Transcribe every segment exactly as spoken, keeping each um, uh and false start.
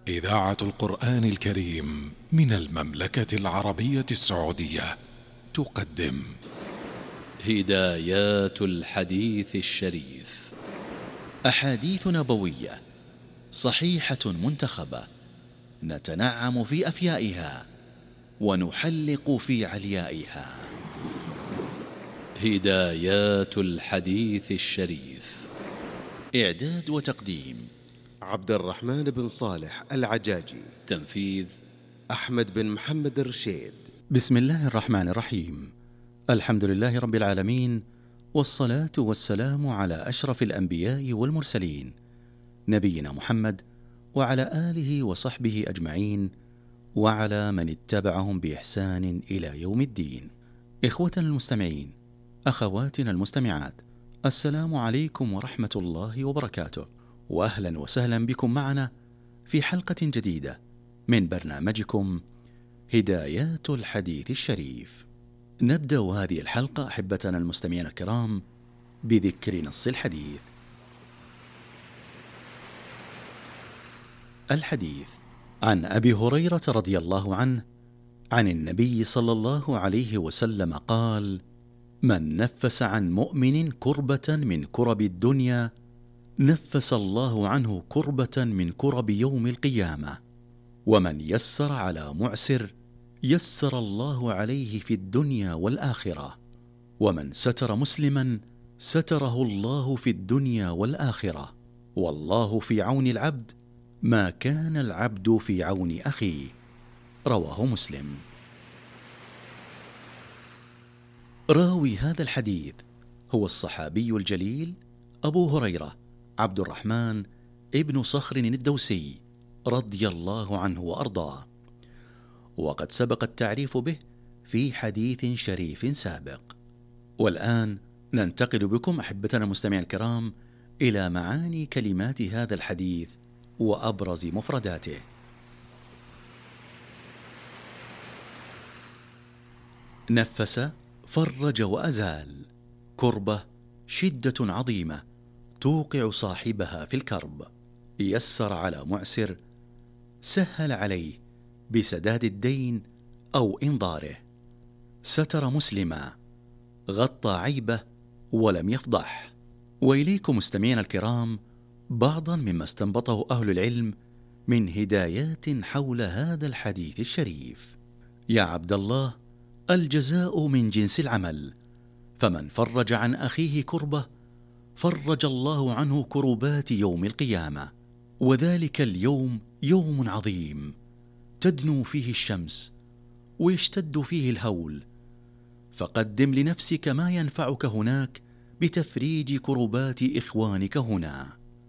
إذاعة القرآن الكريم من المملكة العربية السعودية تقدم هدايات الحديث الشريف، أحاديث نبوية صحيحة منتخبة نتنعم في أفيائها ونحلق في عليائها. هدايات الحديث الشريف، إعداد وتقديم عبد الرحمن بن صالح العجاجي، تنفيذ أحمد بن محمد الرشيد. بسم الله الرحمن الرحيم. الحمد لله رب العالمين، والصلاة والسلام على أشرف الأنبياء والمرسلين نبينا محمد وعلى آله وصحبه أجمعين وعلى من اتبعهم بإحسان إلى يوم الدين. إخوتنا المستمعين، أخواتنا المستمعات، السلام عليكم ورحمة الله وبركاته، وأهلا وسهلا بكم معنا في حلقة جديدة من برنامجكم هدايات الحديث الشريف. نبدأ هذه الحلقة أحبتنا المستمعين الكرام بذكر نص الحديث. الحديث عن أبي هريرة رضي الله عنه عن النبي صلى الله عليه وسلم قال: من نفس عن مؤمن كربة من كرب الدنيا نفس الله عنه كربة من كرب يوم القيامة، ومن يسر على معسر يسر الله عليه في الدنيا والآخرة، ومن ستر مسلما ستره الله في الدنيا والآخرة، والله في عون العبد ما كان العبد في عون أخيه. رواه مسلم. راوي هذا الحديث هو الصحابي الجليل أبو هريرة عبد الرحمن ابن صخر الدوسي رضي الله عنه وأرضاه، وقد سبق التعريف به في حديث شريف سابق. والآن ننتقل بكم أحبتنا المستمعين الكرام إلى معاني كلمات هذا الحديث وأبرز مفرداته. نفس فرج وأزال، كربة شدة عظيمة توقع صاحبها في الكرب. يسر على معسر، سهل عليه بسداد الدين أو إنظاره. ستر مسلما، غطى عيبه ولم يفضح. وإليكم مستمعين الكرام بعضا مما استنبطه أهل العلم من هدايات حول هذا الحديث الشريف. يا عبد الله، الجزاء من جنس العمل، فمن فرج عن أخيه كربة فرج الله عنه كربات يوم القيامة، وذلك اليوم يوم عظيم تدنو فيه الشمس ويشتد فيه الهول، فقدم لنفسك ما ينفعك هناك بتفريج كربات إخوانك هنا.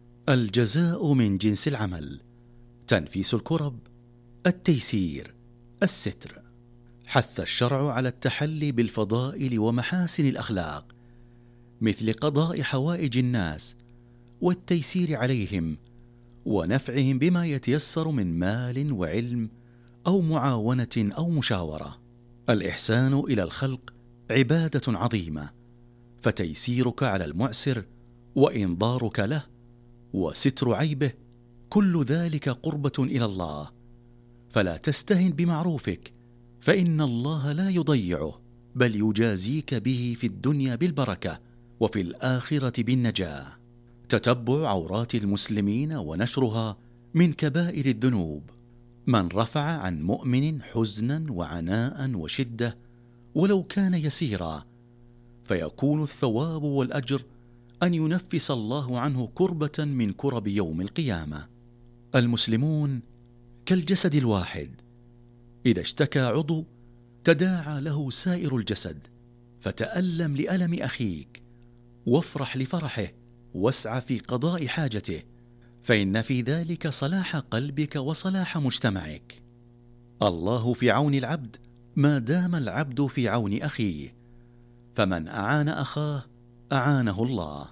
الجزاء من جنس العمل، تنفيس الكرب، التيسير، الستر. حث الشرع على التحلي بالفضائل ومحاسن الأخلاق، مثل قضاء حوائج الناس والتيسير عليهم ونفعهم بما يتيسر من مال وعلم أو معاونة أو مشاورة. الإحسان إلى الخلق عبادة عظيمة، فتيسيرك على المعسر وإنظارك له وستر عيبه كل ذلك قربة إلى الله، فلا تستهن بمعروفك، فإن الله لا يضيعه بل يجازيك به في الدنيا بالبركة وفي الآخرة بالنجاة. تتبع عورات المسلمين ونشرها من كبائر الذنوب. من رفع عن مؤمن حزنا وعناء وشدة ولو كان يسيرا، فيكون الثواب والأجر أن ينفس الله عنه كربة من كرب يوم القيامة. المسلمون كالجسد الواحد، إذا اشتكى عضو تداعى له سائر الجسد، فتألم لألم أخيك وافرح لفرحه واسع في قضاء حاجته، فإن في ذلك صلاح قلبك وصلاح مجتمعك. الله في عون العبد ما دام العبد في عون أخيه، فمن أعان أخاه أعانه الله.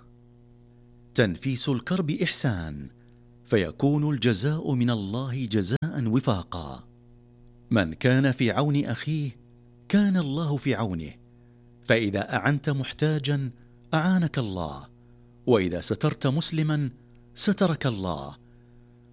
تنفيس الكرب إحسان، فيكون الجزاء من الله جزاء وفاقا. من كان في عون أخيه كان الله في عونه، فإذا أعنت محتاجا أعانك الله، وإذا سترت مسلما سترك الله،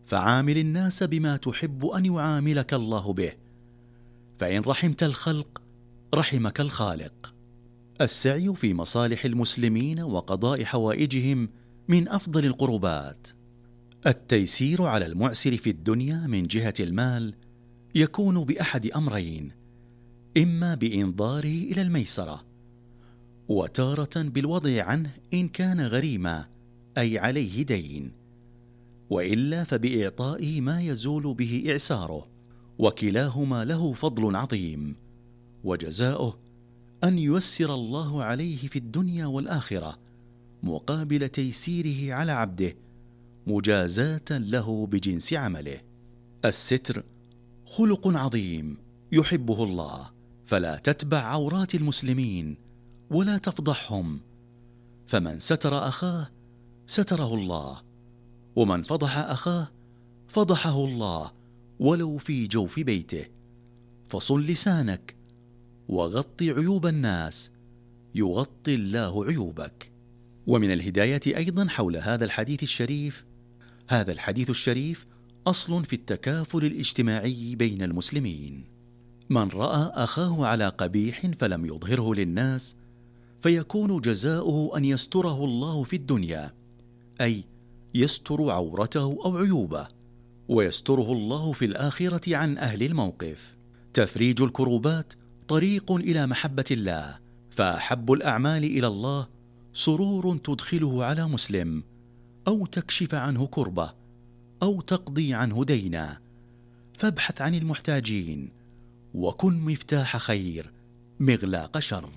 فعامل الناس بما تحب أن يعاملك الله به، فإن رحمت الخلق رحمك الخالق. السعي في مصالح المسلمين وقضاء حوائجهم من أفضل القربات. التيسير على المعسر في الدنيا من جهة المال يكون بأحد أمرين: إما بإنظاره إلى الميسرة، وتارة بالوضع عنه إن كان غريما أي عليه دين، وإلا فبإعطائه ما يزول به إعساره، وكلاهما له فضل عظيم، وجزاؤه أن ييسر الله عليه في الدنيا والآخرة مقابل تيسيره على عبده مجازاة له بجنس عمله. الستر خلق عظيم يحبه الله، فلا تتبع عورات المسلمين ولا تفضحهم، فمن ستر أخاه ستره الله، ومن فضح أخاه فضحه الله ولو في جوف بيته. فصن لسانك وغطي عيوب الناس يغطي الله عيوبك. ومن الهداية أيضا حول هذا الحديث الشريف: هذا الحديث الشريف أصل في التكافل الاجتماعي بين المسلمين. من رأى أخاه على قبيح فلم يظهره للناس فيكون جزاؤه أن يستره الله في الدنيا، أي يستر عورته أو عيوبه، ويستره الله في الآخرة عن أهل الموقف. تفريج الكروبات طريق إلى محبة الله، فأحب الأعمال إلى الله سرور تدخله على مسلم، أو تكشف عنه كربة، أو تقضي عنه دينا. فابحث عن المحتاجين، وكن مفتاح خير مغلاق شر.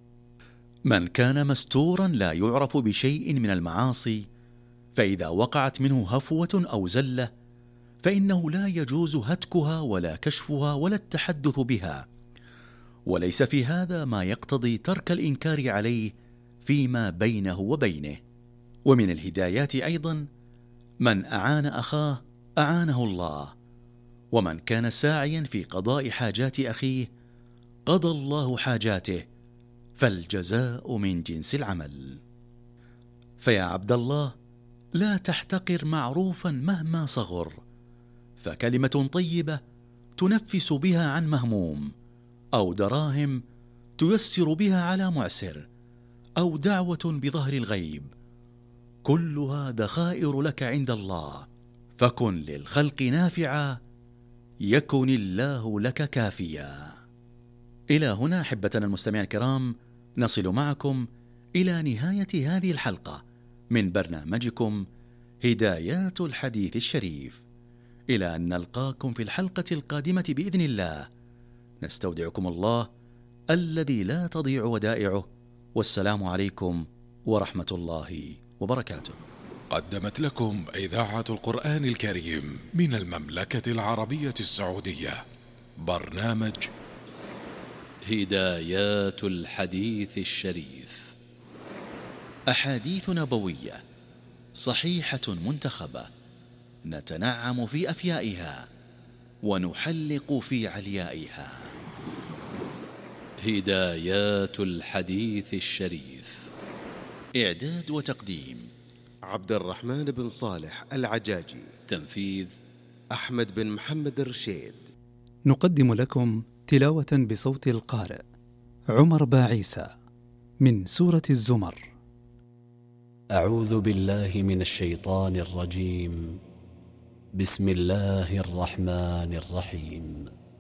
من كان مستورا لا يعرف بشيء من المعاصي، فإذا وقعت منه هفوة أو زلة فإنه لا يجوز هتكها ولا كشفها ولا التحدث بها، وليس في هذا ما يقتضي ترك الإنكار عليه فيما بينه وبينه. ومن الهدايات أيضا: من أعان أخاه أعانه الله، ومن كان ساعيا في قضاء حاجات أخيه قضى الله حاجاته، فالجزاء من جنس العمل. فيا عبد الله، لا تحتقر معروفا مهما صغر، فكلمة طيبة تنفس بها عن مهموم، أو دراهم تيسر بها على معسر، أو دعوة بظهر الغيب، كلها ذخائر لك عند الله. فكن للخلق نافعا يكن الله لك كافيا. إلى هنا أحبتنا المستمعين الكرام نصل معكم إلى نهاية هذه الحلقة من برنامجكم هدايات الحديث الشريف. إلى أن نلقاكم في الحلقة القادمة بإذن الله، نستودعكم الله الذي لا تضيع ودائعه، والسلام عليكم ورحمة الله وبركاته. قدمت لكم إذاعة القرآن الكريم من المملكة العربية السعودية برنامج هدايات الحديث الشريف، أحاديث نبوية صحيحة منتخبة نتنعم في أفيائها ونحلق في عليائها. هدايات الحديث الشريف، إعداد وتقديم عبد الرحمن بن صالح العجاجي، تنفيذ أحمد بن محمد الرشيد. نقدم لكم تلاوة بصوت القارئ عمر باعيسى من سورة الزمر. أعوذ بالله من الشيطان الرجيم. بسم الله الرحمن الرحيم.